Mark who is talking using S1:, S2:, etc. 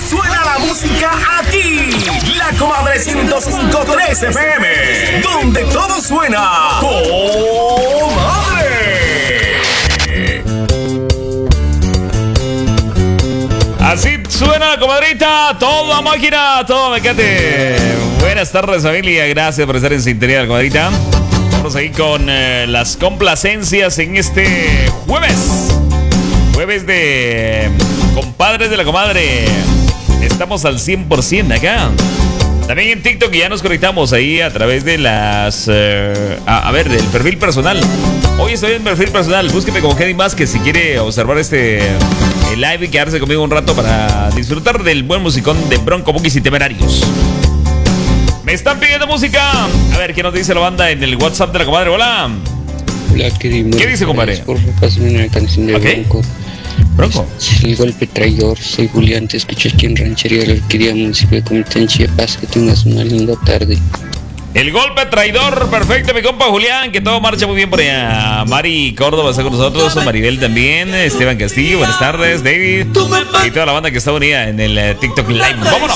S1: Suena la música aquí. La Comadre 105.3 FM, donde todo suena. ¡Comadre!
S2: Así suena la comadrita, toda máquina, todo mecate. Buenas tardes, familia, gracias por estar en sintonía de la comadrita. Vamos a ir con las complacencias en este jueves de compadres de la comadre. Estamos al 100% acá. También en TikTok ya nos conectamos ahí a través de las... del perfil personal. Hoy estoy en perfil personal. Búsqueme como Kenny Vázquez si quiere observar el live y quedarse conmigo un rato para disfrutar del buen musicón de Bronco Bookies y Temerarios. Me están pidiendo música. A ver, ¿qué nos dice la banda en el WhatsApp de la comadre? Hola.
S3: Hola, querido.
S2: ¿Qué dice, compadre?
S3: Por favor, pásame una canción de Bronco.
S2: Bronco.
S3: El golpe traidor. Soy Julián, te escucho aquí en Ranchería de la Alquería Municipio de Comitán, Chiapas. Que tengas una linda tarde.
S2: El golpe traidor, perfecto, mi compa Julián, que todo marcha muy bien por allá. Mari Córdoba está con nosotros, Maribel también, Esteban Castillo, buenas tardes, David y toda la banda que está unida en el TikTok Live. ¡Vámonos!